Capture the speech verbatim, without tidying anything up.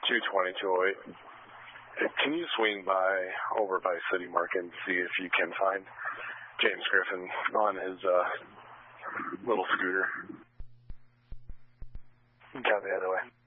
two twenty, two oh eight. Can you swing by over by City Market and see if you can find James Griffin on his uh, little scooter? Got the other way.